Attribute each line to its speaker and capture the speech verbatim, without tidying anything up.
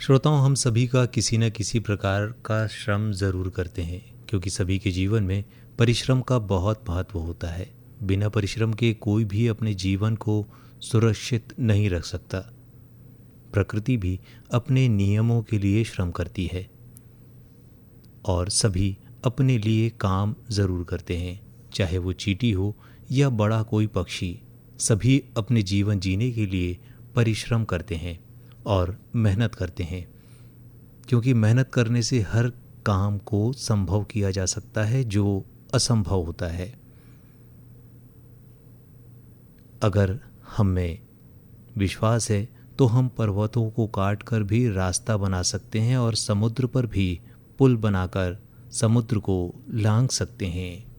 Speaker 1: श्रोताओं, हम सभी का किसी न किसी प्रकार का श्रम ज़रूर करते हैं, क्योंकि सभी के जीवन में परिश्रम का बहुत महत्व होता है। बिना परिश्रम के कोई भी अपने जीवन को सुरक्षित नहीं रख सकता। प्रकृति भी अपने नियमों के लिए श्रम करती है और सभी अपने लिए काम ज़रूर करते हैं, चाहे वो चींटी हो या बड़ा कोई पक्षी। सभी अपने जीवन जीने के लिए परिश्रम करते हैं और मेहनत करते हैं, क्योंकि मेहनत करने से हर काम को संभव किया जा सकता है जो असंभव होता है। अगर हम में विश्वास है तो हम पर्वतों को काटकर भी रास्ता बना सकते हैं और समुद्र पर भी पुल बनाकर समुद्र को लांघ सकते हैं।